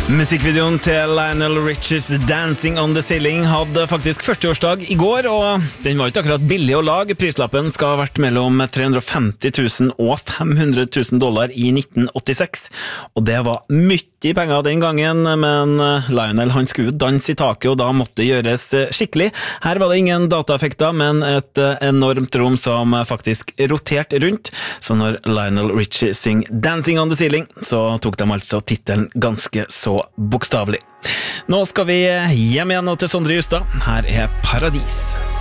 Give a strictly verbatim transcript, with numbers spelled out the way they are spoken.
Musikkvideoen til Lionel Richie's Dancing on the Ceiling hadde faktisk førti-årsdag i går, og den var ikke akkurat billig å lage. Prislappen skal ha vært mellom tre hundre og femti tusen og fem hundre tusen dollar i nitten åttiseks, og det var mye penger den gangen, men Lionel han skulle danse i taket, og da måtte det gjøres skikkelig. Her var det ingen dataeffekter, men et enormt rom som faktisk roterte rundt, så når Lionel Richie synger Dancing on the Ceiling, så tok de altså titelen ganske så bokstavelig. Nå skal vi hjem igjen til Sondre Justad. Her er Paradis.